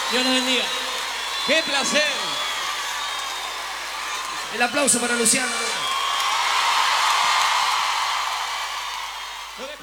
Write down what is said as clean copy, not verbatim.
Dios los bendiga. ¡Qué placer! El aplauso para Luciano.